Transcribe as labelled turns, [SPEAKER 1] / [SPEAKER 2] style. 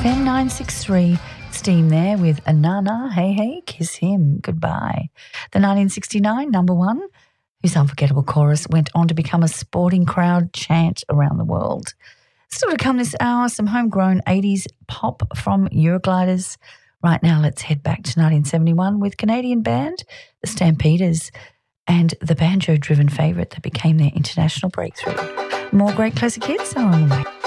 [SPEAKER 1] FM 963. Steam there with Nana, Hey Hey, Kiss Him, Goodbye. The 1969 number one, whose unforgettable chorus went on to become a sporting crowd chant around the world. Still to come this hour, some homegrown 80s pop from Eurogliders. Right now, let's head back to 1971 with Canadian band, the Stampeders, and the banjo-driven favourite that became their international breakthrough. More great classic hits on the way.